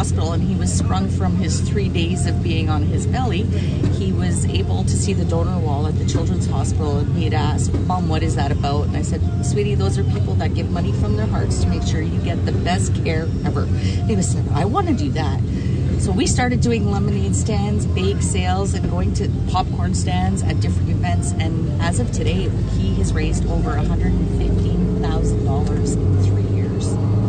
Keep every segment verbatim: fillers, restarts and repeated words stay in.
hospital, and he was sprung from his three days of being on his belly. He was able to see the donor wall at the Children's Hospital, and he had asked, Mom, what is that about? And I said, sweetie, those are people that give money from their hearts to make sure you get the best care ever. And he was saying, I want to do that. So we started doing lemonade stands, bake sales, and going to popcorn stands at different events. And as of today, he has raised over one hundred fifteen thousand dollars in three years.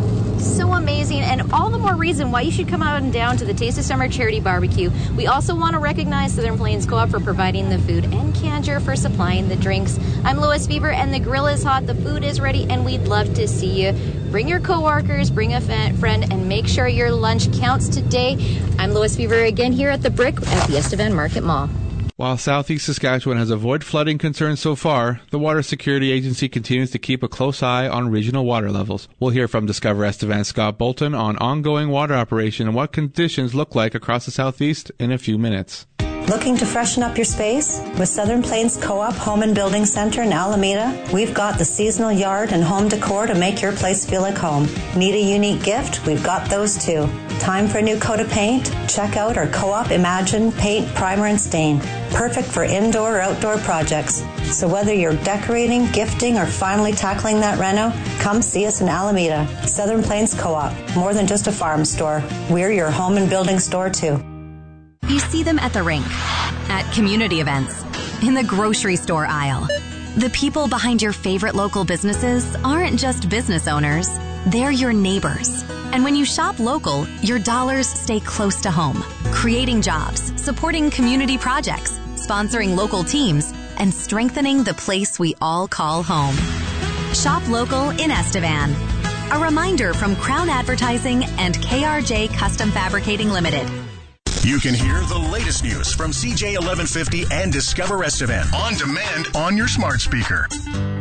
So amazing, and all the more reason why you should come out and down to the Taste of Summer Charity Barbecue. We also want to recognize Southern Plains Co-op for providing the food and Canjer for supplying the drinks. I'm Lois Fever, and the grill is hot, the food is ready, and we'd love to see you. Bring your coworkers, bring a friend, and make sure your lunch counts today. I'm Lois Fever again here at the Brick at the Estevan Market Mall. While southeast Saskatchewan has avoided flooding concerns so far, the Water Security Agency continues to keep a close eye on regional water levels. We'll hear from Discover Estevan's Scott Bolton on ongoing water operation and what conditions look like across the southeast in a few minutes. Looking to freshen up your space? With Southern Plains Co-op Home and Building Center in Alameda, we've got the seasonal yard and home decor to make your place feel like home. Need a unique gift? We've got those too. Time for a new coat of paint? Check out our Co-op Imagine Paint Primer and Stain. Perfect for indoor or outdoor projects. So whether you're decorating, gifting, or finally tackling that reno, come see us in Alameda. Southern Plains Co-op, more than just a farm store. We're your home and building store too. You see them at the rink, at community events, in the grocery store aisle. The people behind your favorite local businesses aren't just business owners, they're your neighbors. And when you shop local, your dollars stay close to home, creating jobs, supporting community projects, sponsoring local teams, and strengthening the place we all call home. Shop local in Estevan. A reminder from Crown Advertising and K R J Custom Fabricating Limited. You can hear the latest news from C J eleven fifty and Discover Estevan on demand on your smart speaker.